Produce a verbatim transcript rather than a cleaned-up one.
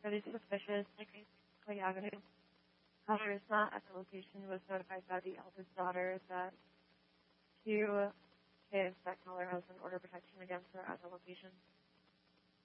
studies suspicious, Clay Avenue. However, it's not at the location. Was notified by the eldest daughter that two kids that call her husband order protection against her at the location.